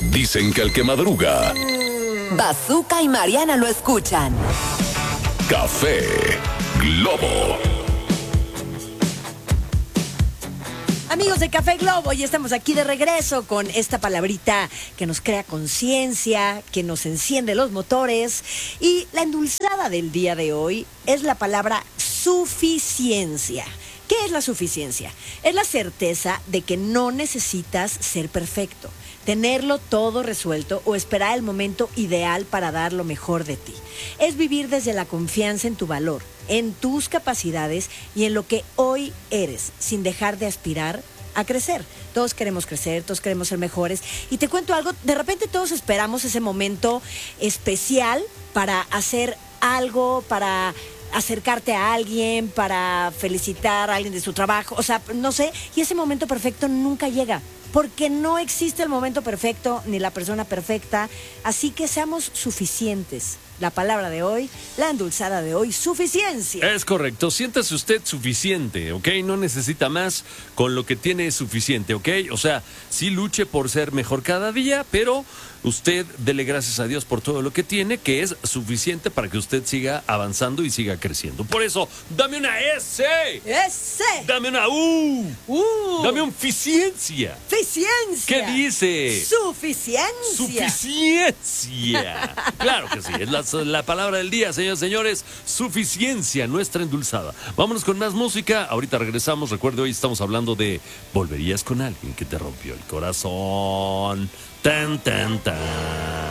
Dicen que el que madruga, Bazooka y Mariana lo escuchan. Café Globo. Amigos de Café Globo, ya estamos aquí de regreso con esta palabrita que nos crea conciencia, que nos enciende los motores. Y la endulzada del día de hoy es la palabra suficiencia. ¿Qué es la suficiencia? Es la certeza de que no necesitas ser perfecto, tenerlo todo resuelto o esperar el momento ideal para dar lo mejor de ti. Es vivir desde la confianza en tu valor, en tus capacidades y en lo que hoy eres, sin dejar de aspirar a crecer. Todos queremos crecer, todos queremos ser mejores. Y te cuento algo, de repente todos esperamos ese momento especial para hacer algo, para acercarte a alguien, para felicitar a alguien de su trabajo, o sea, no sé, y ese momento perfecto nunca llega, porque no existe el momento perfecto ni la persona perfecta, así que seamos suficientes. La palabra de hoy, la endulzada de hoy, suficiencia. Es correcto, siéntase usted suficiente, ¿ok? No necesita más, con lo que tiene es suficiente, ¿ok? O sea, sí luche por ser mejor cada día, pero usted dele gracias a Dios por todo lo que tiene, que es suficiente para que usted siga avanzando y siga creciendo. Por eso, dame una S. ¡Ese! Dame una U. Dame un ficiencia. ¡Ficiencia! ¿Qué dice? ¡Suficiencia! Suficiencia. Claro que sí, es la palabra del día, señores y señores. Suficiencia, nuestra endulzada. Vámonos con más música. Ahorita regresamos. Recuerde, hoy estamos hablando de ¿volverías con alguien que te rompió el corazón? Tan, tan, tan.